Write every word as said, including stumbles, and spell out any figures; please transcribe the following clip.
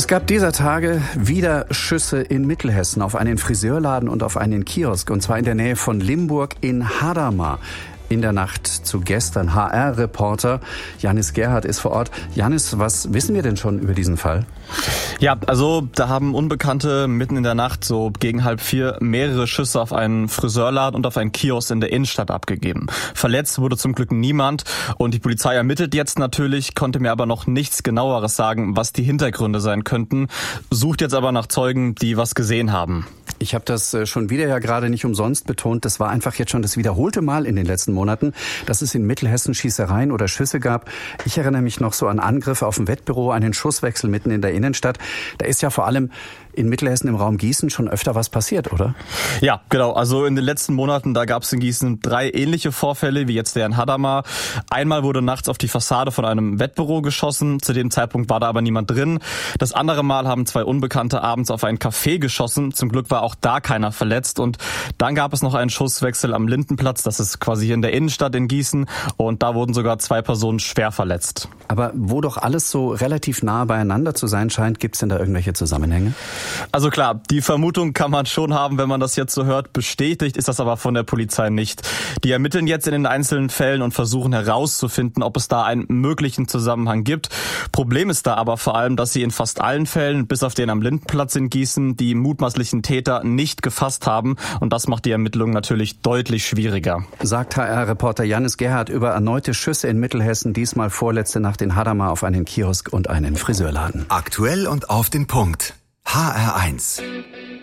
Es gab dieser Tage wieder Schüsse in Mittelhessen auf einen Friseurladen und auf einen Kiosk, und zwar in der Nähe von Limburg in Hadamar. In der Nacht zu gestern. H R-Reporter Janis Gerhardt ist vor Ort. Janis, was wissen wir denn schon über diesen Fall? Ja, also da haben Unbekannte mitten in der Nacht so gegen halb vier mehrere Schüsse auf einen Friseurladen und auf einen Kiosk in der Innenstadt abgegeben. Verletzt wurde zum Glück niemand und die Polizei ermittelt jetzt natürlich, konnte mir aber noch nichts Genaueres sagen, was die Hintergründe sein könnten. Sucht jetzt aber nach Zeugen, die was gesehen haben. Ich habe das schon wieder ja gerade nicht umsonst betont. Das war einfach jetzt schon das wiederholte Mal in den letzten Monaten, dass es in Mittelhessen Schießereien oder Schüsse gab. Ich erinnere mich noch so an Angriffe auf ein Wettbüro, einen Schusswechsel mitten in der Innenstadt. Da ist ja vor allem in Mittelhessen im Raum Gießen schon öfter was passiert, oder? Ja, genau. Also in den letzten Monaten, da gab es in Gießen drei ähnliche Vorfälle, wie jetzt der in Hadamar. Einmal wurde nachts auf die Fassade von einem Wettbüro geschossen. Zu dem Zeitpunkt war da aber niemand drin. Das andere Mal haben zwei Unbekannte abends auf ein Café geschossen. Zum Glück war auch da keiner verletzt. Und dann gab es noch einen Schusswechsel am Lindenplatz. Das ist quasi hier in der Innenstadt in Gießen. Und da wurden sogar zwei Personen schwer verletzt. Aber wo doch alles so relativ nah beieinander zu sein scheint, gibt es denn da irgendwelche Zusammenhänge? Also klar, die Vermutung kann man schon haben, wenn man das jetzt so hört. Bestätigt ist das aber von der Polizei nicht. Die ermitteln jetzt in den einzelnen Fällen und versuchen herauszufinden, ob es da einen möglichen Zusammenhang gibt. Problem ist da aber vor allem, dass sie in fast allen Fällen, bis auf den am Lindenplatz in Gießen, die mutmaßlichen Täter nicht gefasst haben. Und das macht die Ermittlungen natürlich deutlich schwieriger. Sagt H R-Reporter Janis Gerhardt über erneute Schüsse in Mittelhessen, diesmal vorletzte Nacht in Hadamar auf einen Kiosk und einen Friseurladen. Aktuell und auf den Punkt. H R eins.